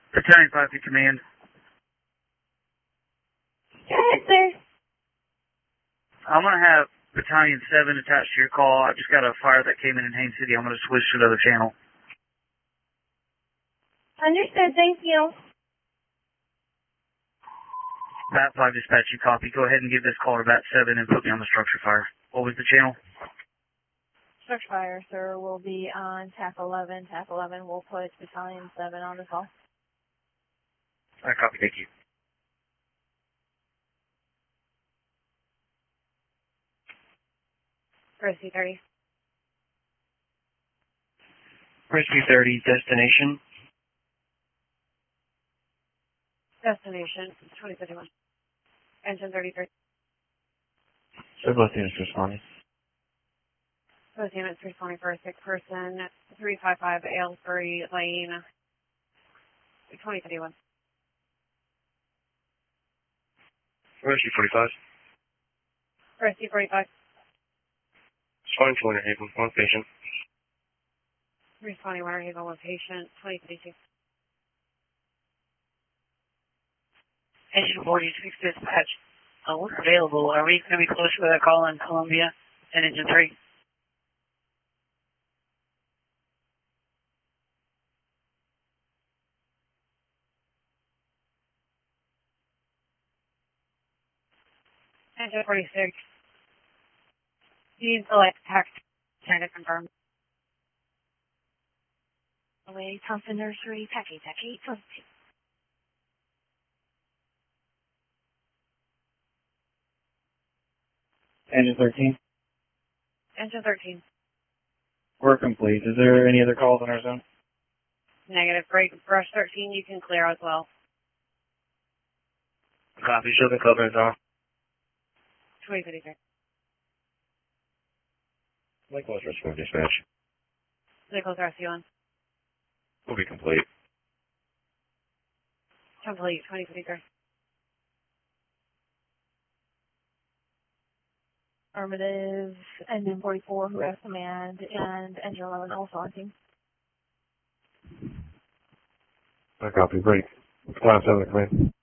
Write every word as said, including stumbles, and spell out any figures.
Battalion five to command. Yes, sir. I'm going to have Battalion seven attached to your call. I just got a fire that came in in Haines City. I'm going to switch to the other channel. Understood, thank you. Bat five dispatch, you copy. Go ahead and give this call to Bat seven and put me on the structure fire. What was the channel? Structure fire, sir, will be on T A C eleven. T A C eleven will put Battalion seven on the call. I copy, thank you. Rescue thirty. Rescue thirty, destination. Destination, twenty fifty-one. Engine thirty-three. So both units responding. Both units responding for a sick person. three five five Aylesbury Lane, twenty fifty-one. Rescue forty-five. Rescue forty-five. Responding to Winter Haven, one patient. Responding Winter Haven, one patient, twenty fifty-two. Engine forty-six dispatch. Uh, we're available. Are we going to be close for that call in Columbia and Engine three? Engine forty-six. You select text. Trying to confirm. Away, Thompson Nursery, Tacky Tacky, twenty-two. Engine thirteen. Engine thirteen. We're complete. Is there any other calls in our zone? Negative. Break. Brush thirteen, you can clear as well. Copy. Show the cover is off. twenty fifty-three. Likewise, rescue dispatch. Nichols Rescue one. Will be complete. Complete, twenty fifty-three. Affirmative, engine forty-four, who has command, and engine eleven also on team. I copy. Break. Class seven, command.